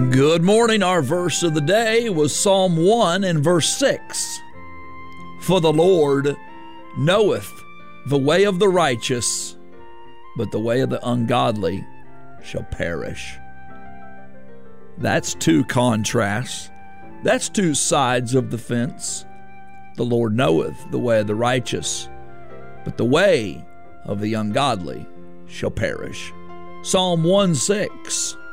Good morning. Our verse of the day was Psalm 1 and verse 6. For the Lord knoweth the way of the righteous, but the way of the ungodly shall perish. That's two contrasts. That's two sides of the fence. The Lord knoweth the way of the righteous, but the way of the ungodly shall perish. Psalm 1:6.